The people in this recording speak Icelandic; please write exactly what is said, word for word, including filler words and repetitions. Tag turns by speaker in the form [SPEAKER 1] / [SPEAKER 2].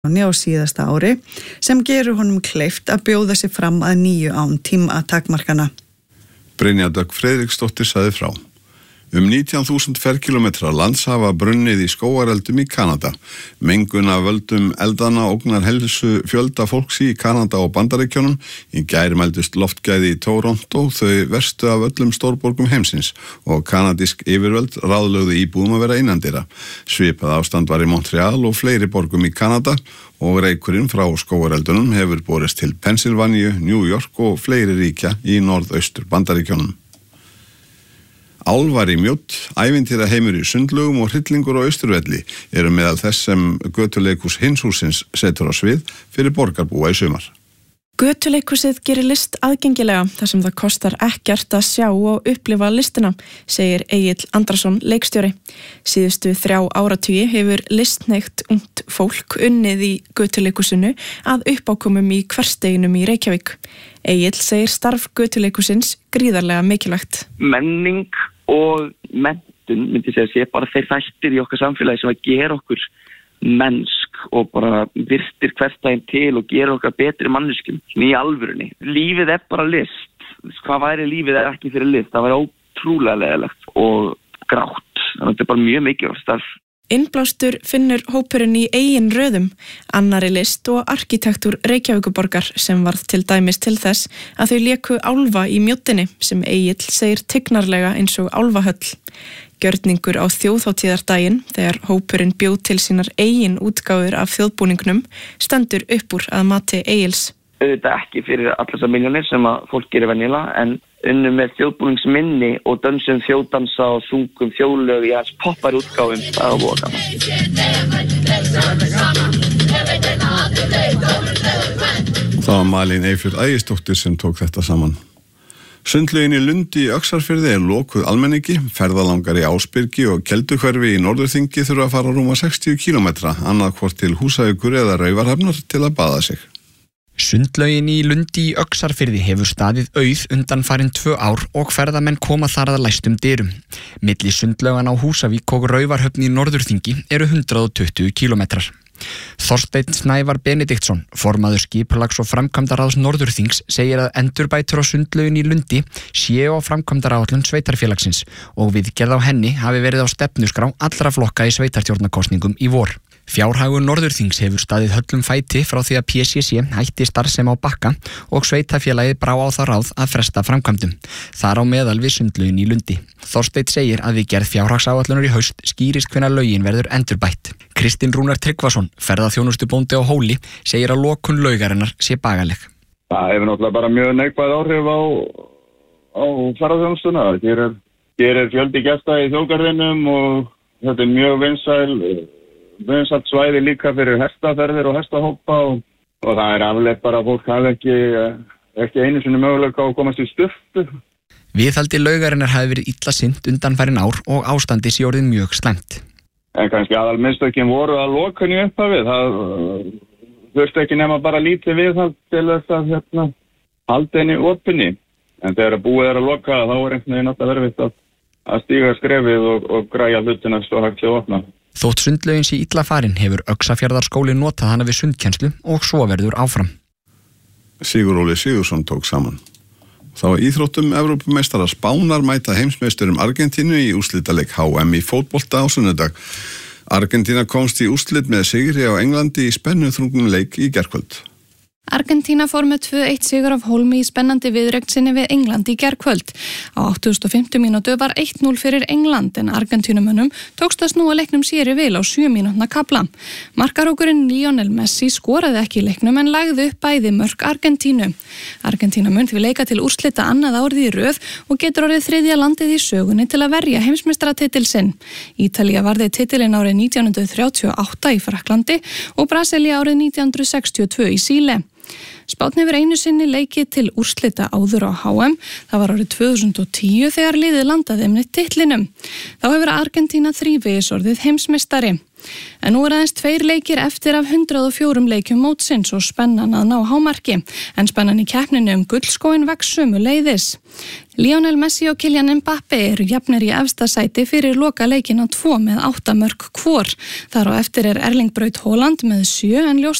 [SPEAKER 1] á síðasta ári sem gerur honum kleift að bjóða sig fram að nýju án tímatakmarkana.
[SPEAKER 2] Brynja Dögg Friðriksdóttir sagði frá. Um nítján þúsund ferkílómetra lands hafa brunnið í skógareldum í Kanada. Mengun af völdum eldana ógnar helsu fjölda fólks í Kanada og Bandaríkjunum. Í gær mældust loftgæði í Toronto, þau verstu af öllum stórborgum heimsins og kanadísk yfirvöld ráðlögðu íbúum að vera innandyra. Svipað ástand var í Montreal og fleiri borgum í Kanada og reykurinn frá skógareldunum hefur borist til Pennsylvania, New York og fleiri ríkja í norðaustur Bandaríkjunum. Álfar í Mjódd, ævintýra heimur í Sundlögum og hryllingur á Austurvelli eru meðal þess sem götuleikhús Hinshússins setur á svið fyrir borgarbúa í sumar.
[SPEAKER 3] Götuleikhúsið gerir list aðgengilega þar sem það kostar ekkert að sjá og upplifa listina, segir Egill Andrason leikstjóri. Síðustu þrjá áratugi hefur listneygt ungt fólk unnið í götuleikhúsinu að uppákomum í hversdeginum í Reykjavík. Egill segir starf götuleikhúsins gríðarlega mikilvægt.
[SPEAKER 4] Menning og menntun myndi segja sé bara þeir þættir í okkar samfélagi sem að gera okkur mennsk og bara virtir hversdaginn til og gera okkar betri manneskjum í alvörunni. Lífið er bara list. Hvað væri lífið er ekki fyrir list? Það væri ótrúlega leiðilegt og grátt. Þannig að þetta er bara mjög mikilvægt starf.
[SPEAKER 3] Innblástur finnur hópurinn í eigin röðum, annari list og arkitektúr Reykjavíkurborgar sem varð til dæmis til þess að þau léku álfa í Mjóddinni sem Egill segir tignarlega eins og álfahöll. Gjörningur á þjóðhátíðardaginn þegar hópurinn bjó til sínar eigin útgáfur af þjóðbúningnum stendur upp úr að mati Egils.
[SPEAKER 4] Auðvitað ekki fyrir allar þessar milljónir sem að fólk gerir venjulega en unnum með þjóðbúningsminni og dönsum þjóðdansa og sungum þjóðlög í hans poppar útgáfum. Það var voða gaman.
[SPEAKER 2] Það var Malín Eyfjörð Ægisdóttir sem tók þetta saman. Sundlaugin í Lundi í Öxarfirði er lokuð almenningi, ferðalangar í Ásbyrgi og Kelduhverfi í Norðurþingi þurfa að fara rúma sextíu kílómetra, annað hvort til Húsavíkur eða Raufarhafnar til að baða sig.
[SPEAKER 5] Sundlaugin í Lundi í Öxarfirði hefur staðið auð undanfarin tvö ár og ferðamenn koma þar að læstum dyrum. Milli sundlaugan á Húsavík og Raufarhöfn í Norðurþingi eru hundrað og tuttugu kílómetrar. Þorsteinn Snævar Benediktsson, formaður skipulags- og framkvæmdaráðs Norðurþings, segir að endurbætur á sundlaugin í Lundi séu á framkvæmdaráætlun sveitarfélagsins og viðgerð á henni hafi verið á stefnuskrá allra flokka í sveitarstjórnarkosningum í vor. Fjárhagur Norðurþings hefur staðið höllum fæti frá því að P C C hætti starfsemi á Bakka og sveitarfélagið brá á það ráð að fresta framkvæmdum. Þar á meðal við sundlaugin í Lundi. Þorsteinn segir að við gerð fjárhagsáætlunar í haust skýrist hvenær laugin verður endurbætt. Kristinn Rúnar Tryggvason, ferðaþjónustubóndi á Hóli, segir að lokun laugarinnar sé bagaleg.
[SPEAKER 6] Það hefur náttúrulega bara mjög neikvæð áhrif á, á ferðaþjónustuna. Hér er, hér er fjöldi gesta í þjóðgarðinum og þetta er mjög vinsæl vinsælt svæði líka fyrir hestaferðir og hestahópa og, og það er afleitt bara að fólk hafi ekki, ekki einu sinni möguleika á að komast í sturtu.
[SPEAKER 5] Viðhaldi laugarinnar hafi verið illa sinnt undanfarin ár og ástandi sé orðið mjög slæmt.
[SPEAKER 6] En kannski aðal minnstökin voru að loka henni upphafið. Það þurfti ekki nema bara lítið viðhald til þess að hérna, halda henni opinni. En þegar búið er að loka þá er einhvern veginn alltaf verið að, að stíga skrefið og, og græja hlutina svo hægt til að opna.
[SPEAKER 5] Þótt sundlaugin sé illa farin hefur Öxarfjarðarskóli notað hana við sundkennslu og svo verður áfram.
[SPEAKER 2] Sigur Óli Sigursson tók saman. Þá var íþróttum Evrópumeistara Spánar mæta heimsmeisturum Argentínu í úrslitaleik H M í fótbolta á sunnudag. Argentína komst í úrslit með sigri á Englandi í spennuþrungum leik í gærkvöld.
[SPEAKER 7] Argentína fór með tvö eitt sigur af hólmi í spennandi viðureign sinni við England í gærkvöld. Á áttugasta og fimmtu mínútu var eitt núll fyrir England en Argentínumönnum tókst að snúa leiknum sér í vil á sjö mínútna kafla. Markarókurinn Lionel Messi skoraði ekki í leiknum en lagði upp bæði mörk Argentínu. Argentína mun því leika til úrslita annað árið í röð og getur orðið þriðja landið í sögunni til að verja heimsmeistaratitil sinn. Ítalía varði titilinn árið nítján hundruð þrjátíu og átta í Frakklandi og Brasilía árið nítján hundruð sextíu og tvö í Síle. Spánn hefur einu sinni leikið til úrslita áður á H M, það var árið tvö þúsund og tíu þegar liðið landaði með titlinum. Þá hefur Argentína þrívegis orðið heimsmeistari. En nú er aðeins tveir leikir eftir af hundrað og fjórum leikjum mótsins og spennan að ná hámarki. En spennan í keppninu um gullskóin vex sömu leiðis. Lionel Messi og Kylian Mbappe eru jafnir í efsta sæti fyrir loka leikina tvo með átta mörk hvor. Þar á eftir er Erling Braut Haaland með sjö en ljóst